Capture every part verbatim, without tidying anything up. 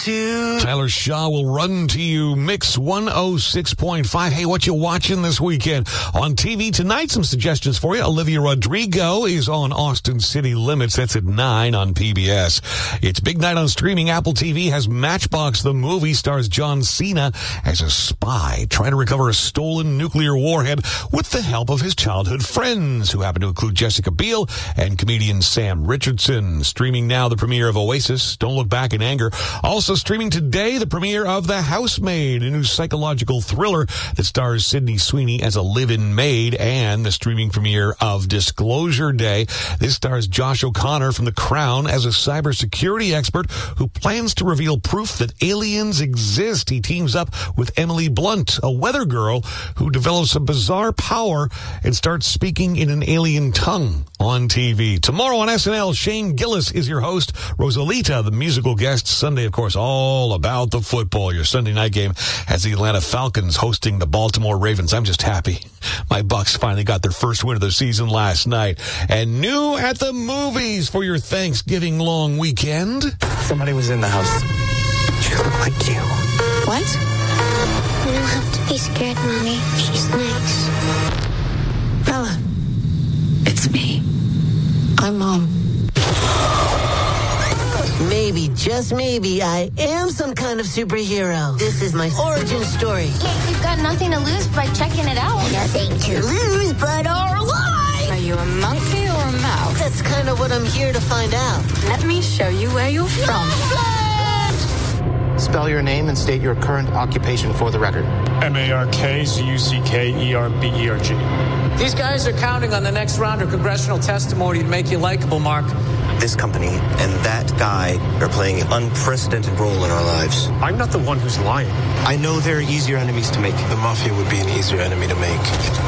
to... Tyler Shaw will run to you. Mix one oh six point five. Hey, what you watching this weekend? On T V tonight, some suggestions for you. Olivia Rodrigo is on Austin City Limits. That's at nine on P B S. It's big night on streaming. Apple T V has Matchbox. The movie stars John Cena as a spy trying to recover a stolen nuclear warhead with the help of his childhood friends, who happen to include Jessica Biel and comedian Sam Richardson. Streaming now, the premiere of Oasis, Don't Look Back in Anger. Also streaming today, the premiere of The Housemaid, a new psychological thriller that stars Sydney Sweeney as a live-in maid, and the streaming premiere of Disclosure Day. This stars Josh O'Connor from The Crown as a cybersecurity expert who plans to reveal proof that aliens exist. He teams up with Emily Blunt, a weather girl who develops a bizarre power and starts speaking in an alien tongue on T V. Tomorrow on S N L, Shane Gillis is your host. Rosalita, the musical guest. Sunday, of course, all about the football. Your Sunday night game has the Atlanta Falcons hosting the Baltimore Ravens. I'm just happy my Bucks finally got their first win of the season last night. And new at the movies for your Thanksgiving long weekend. Somebody was in the house. She looked like you. What? You don't have to be scared, Mommy. She's nice. Bella. It's me. I'm Mom. Maybe, just maybe, I am some kind of superhero. This is my origin story. Yeah, we've got nothing to lose by checking it out. Nothing to lose but our lives. Are you a monkey or a mouse? That's kind of what I'm here to find out. Let me show you where you're from. Spell your name and state your current occupation for the record. M A R K Z U C K E R B E R G. These guys are counting on the next round of congressional testimony to make you likable, Mark. This company and that guy are playing an unprecedented role in our lives. I'm not the one who's lying. I know there are easier enemies to make. The mafia would be an easier enemy to make.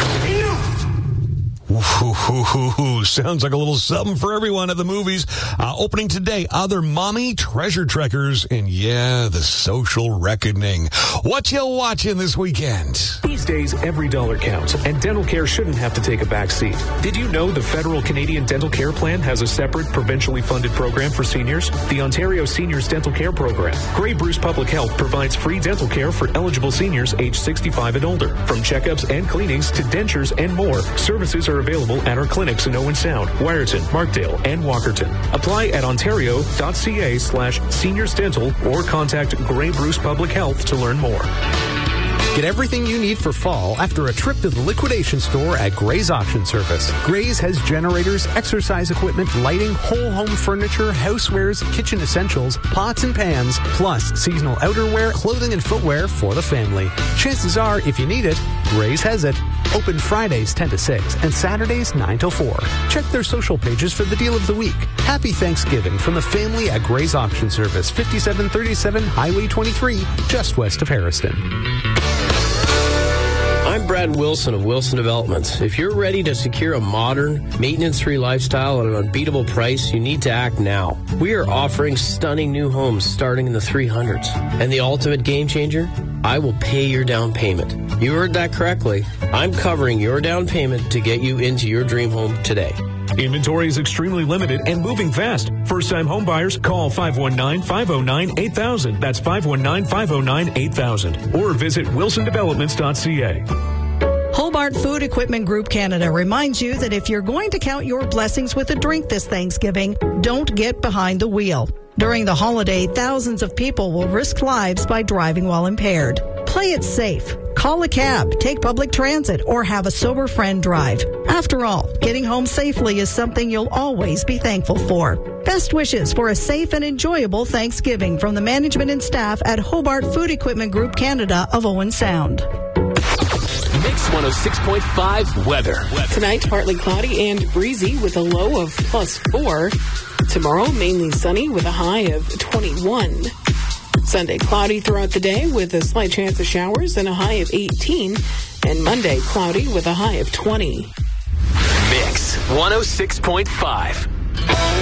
Ooh, ooh, ooh, ooh. Sounds like a little something for everyone at the movies. Uh, opening today, Other Mommy, Treasure Trekkers, and yeah, The Social Reckoning. What you watching this weekend? These days, every dollar counts, and dental care shouldn't have to take a back seat. Did you know the Federal Canadian Dental Care Plan has a separate, provincially funded program for seniors? The Ontario Seniors Dental Care Program. Grey Bruce Public Health provides free dental care for eligible seniors aged sixty-five and older. From checkups and cleanings to dentures and more, services are available at our clinics in Owen Sound, Wyerton, Markdale, and Walkerton. Apply at ontario.ca slash seniors dental or contact Grey Bruce Public Health to learn more. Get everything you need for fall after a trip to the liquidation store at Gray's Auction Service. Gray's has generators, exercise equipment, lighting, whole home furniture, housewares, kitchen essentials, pots and pans, plus seasonal outerwear, clothing and footwear for the family. Chances are, if you need it, Gray's has it. Open Fridays ten to six and Saturdays nine to four. Check their social pages for the deal of the week. Happy Thanksgiving from the family at Gray's Auction Service, fifty-seven thirty-seven Highway twenty-three, just west of Harrison. I'm Brad Wilson of Wilson Developments. If you're ready to secure a modern, maintenance-free lifestyle at an unbeatable price, you need to act now. We are offering stunning new homes starting in the three hundreds. And the ultimate game changer? I will pay your down payment. You heard that correctly. I'm covering your down payment to get you into your dream home today. Inventory is extremely limited and moving fast. First-time home buyers, call five one nine, five oh nine, eight thousand. That's five one nine, five oh nine, eight thousand. Or visit wilson developments dot c a. Hobart Food Equipment Group Canada reminds you that if you're going to count your blessings with a drink this Thanksgiving, don't get behind the wheel. During the holiday, thousands of people will risk lives by driving while impaired. Play it safe. Call a cab, take public transit, or have a sober friend drive. After all, getting home safely is something you'll always be thankful for. Best wishes for a safe and enjoyable Thanksgiving from the management and staff at Hobart Food Equipment Group Canada of Owen Sound. Mix one oh six point five weather. weather. Tonight, partly cloudy and breezy with a low of plus four. Tomorrow, mainly sunny with a high of twenty-one. Sunday, cloudy throughout the day with a slight chance of showers and a high of eighteen. And Monday, cloudy with a high of twenty. Mix one oh six point five.